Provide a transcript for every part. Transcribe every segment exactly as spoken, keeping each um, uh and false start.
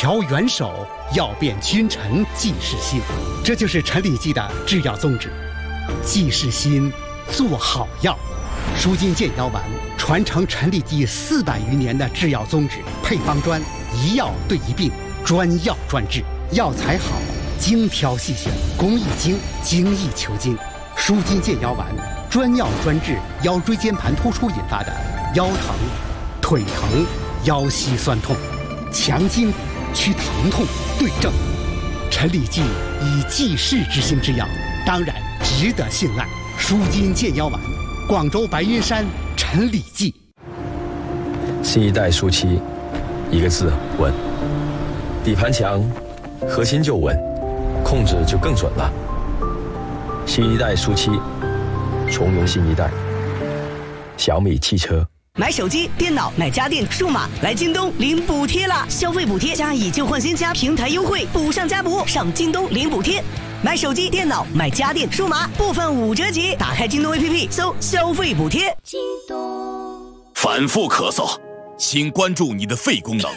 调元首，要变君臣，济世兴。这就是陈李济的制药宗旨：济世新，做好药。舒筋健腰丸传承陈李济四百余年的制药宗旨，配方专，一药对一病，专药专治，药材好，精挑细选，工艺精，精益求精。舒筋健腰丸专药专治腰椎间盘突出引发的腰疼、腿疼、腰膝酸痛，强筋骨，去疼痛，对症。陈李济以济世之心制药，当然值得信赖。舒筋健腰丸，广州白云山陈李济。 新一代舒七，一个字稳。底盘强，核心就稳，控制就更准了。新一代舒七，从容新一代。小米汽车。 买手机、电脑、买家电、数码，来京东领补贴啦！消费补贴加以旧换新加平台优惠，补上加补，上京东领补贴。买手机、电脑、买家电、数码，部分五折起。打开京东 A P P 搜消费补贴。京东。反复咳嗽，请关注你的肺功能。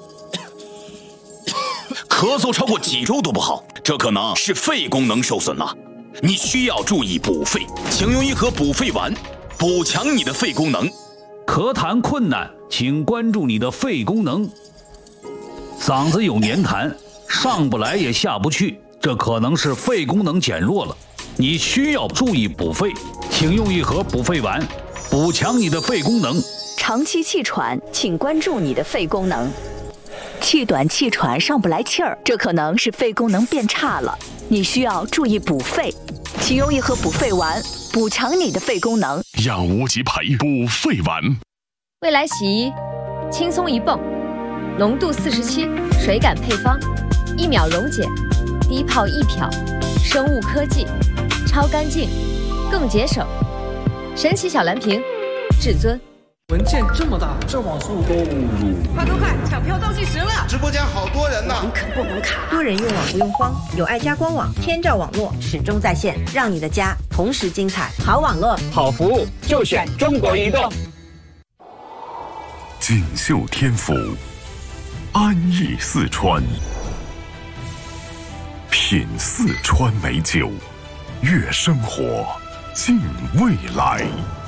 咳嗽超过几周都不好，这可能是肺功能受损了。你需要注意补肺，请用一盒补肺丸，补强你的肺功能。 咳痰困难，请关注你的肺功能。嗓子有黏痰，上不来也下不去，这可能是肺功能减弱了。你需要注意补肺，请用一盒补肺丸，补强你的肺功能。 长期气喘，请关注你的肺功能。气短气喘上不来气儿，这可能是肺功能变差了。你需要注意补肺，请用一盒补肺丸，补强你的肺功能。 养无极培补肺丸。 未来洗衣，轻松一泵，浓度四十七，水感配方，一秒溶解，低泡一漂，生物科技，超干净，更节省。神奇小蓝瓶，至尊。 文件这么大，这网速够入。 快快快，抢票倒计时了！ 直播间好多人呢， 网可不能卡。多人用网不用慌，有爱家官网，天照网络始终在线，让你的家同时精彩。好网络， 好服务，就选中国移动。 锦绣天府，安逸四川，品四川美酒，悦生活，敬未来。